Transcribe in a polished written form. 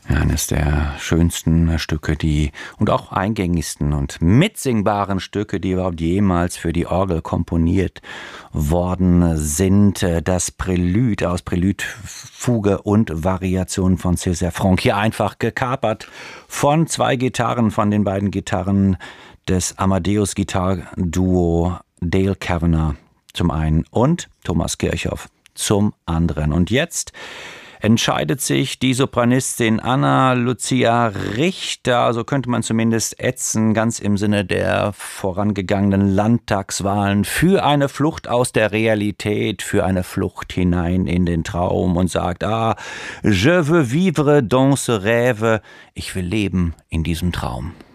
Ja, eines der schönsten Stücke, und auch eingängigsten und mitsingbaren Stücke, die überhaupt jemals für die Orgel komponiert worden sind. Das Prälude aus Prälude, Fuge und Variation von César Franck. Hier einfach gekapert von zwei Gitarren, von den beiden Gitarren des Amadeus-Gitarre-Duo Dale Kavanagh zum einen und Thomas Kirchhoff zum anderen. Und jetzt entscheidet sich die Sopranistin Anna Lucia Richter, so könnte man zumindest ätzen, ganz im Sinne der vorangegangenen Landtagswahlen, für eine Flucht aus der Realität, für eine Flucht hinein in den Traum und sagt, je veux vivre dans ce rêve, ich will leben in diesem Traum.